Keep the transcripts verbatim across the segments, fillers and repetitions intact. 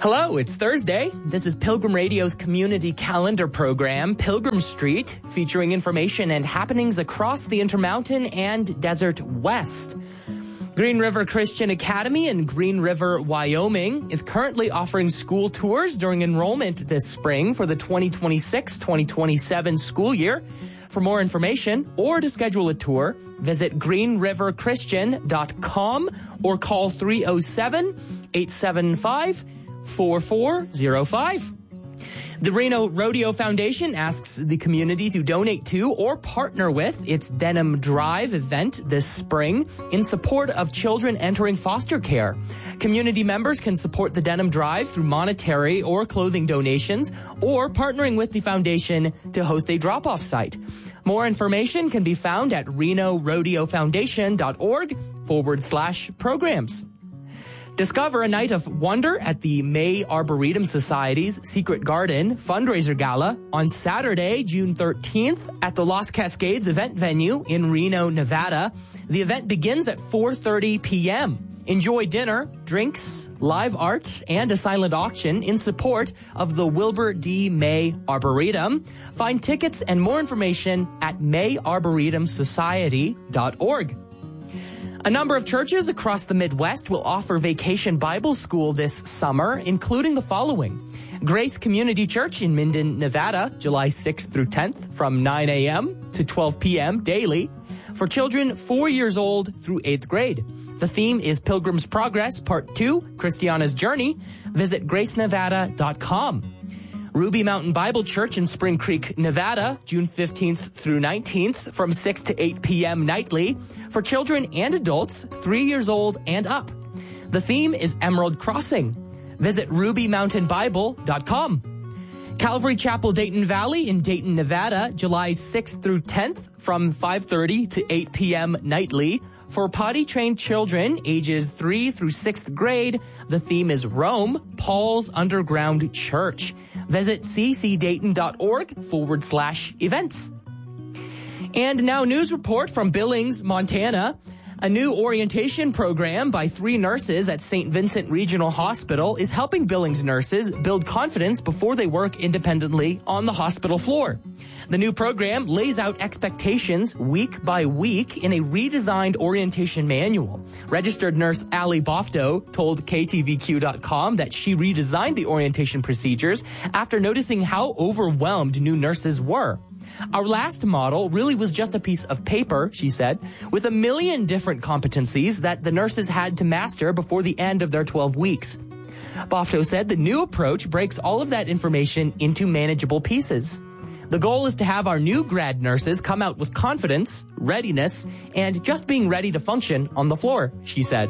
Hello, it's Thursday. This is Pilgrim Radio's community calendar program, Pilgrim Street, featuring information and happenings across the Intermountain and Desert West. Green River Christian Academy in Green River, Wyoming is currently offering school tours during enrollment this spring for the twenty twenty-six twenty twenty-seven school year. For more information or to schedule a tour, visit green river christian dot com or call three oh seven, eight seven five, four four oh five. The Reno Rodeo Foundation asks the community to donate to or partner with its Denim Drive event this spring in support of children entering foster care. Community members can support the Denim Drive through monetary or clothing donations or partnering with the foundation to host a drop-off site. More information can be found at reno rodeo foundation dot org forward slash programs. Discover a night of wonder at the May Arboretum Society's Secret Garden fundraiser gala on Saturday, June thirteenth at the Los Cascades event venue in Reno, Nevada. The event begins at four thirty p.m. Enjoy dinner, drinks, live art, and a silent auction in support of the Wilbur D. May Arboretum. Find tickets and more information at may arboretum society dot org. A number of churches across the Midwest will offer Vacation Bible School this summer, including the following. Grace Community Church in Minden, Nevada, July sixth through tenth from nine a.m. to twelve p.m. daily for children four years old through eighth grade. The theme is Pilgrim's Progress, Part two, Christiana's Journey. Visit grace nevada dot com. Ruby Mountain Bible Church in Spring Creek, Nevada, June fifteenth through nineteenth from six to eight p.m. nightly for children and adults three years old and up. The theme is Emerald Crossing. Visit ruby mountain bible dot com. Calvary Chapel Dayton Valley in Dayton, Nevada, July sixth through tenth from five thirty to eight p.m. nightly. For potty-trained children ages three through sixth grade, the theme is Rome, Paul's Underground Church. Visit ccdayton.org forward slash events. And now news report from Billings, Montana. A new orientation program by three nurses at Saint Vincent Regional Hospital is helping Billings nurses build confidence before they work independently on the hospital floor. The new program lays out expectations week by week in a redesigned orientation manual. Registered nurse Allie Bofto told K T V Q dot com that she redesigned the orientation procedures after noticing how overwhelmed new nurses were. Our last model really was just a piece of paper, she said, with a million different competencies that the nurses had to master before the end of their twelve weeks. Bofto said the new approach breaks all of that information into manageable pieces. The goal is to have our new grad nurses come out with confidence, readiness, and just being ready to function on the floor, she said.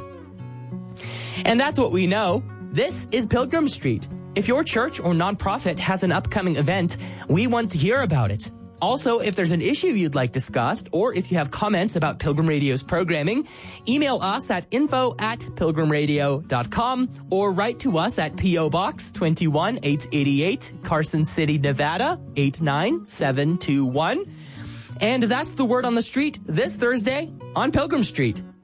And that's what we know. This is Pilgrim Street. If your church or nonprofit has an upcoming event, we want to hear about it. Also, if there's an issue you'd like discussed, or if you have comments about Pilgrim Radio's programming, email us at info at pilgrim radio dot com or write to us at P O Box two one eight eight eight, Carson City, Nevada, eight nine seven two one. And that's the word on the street this Thursday on Pilgrim Street.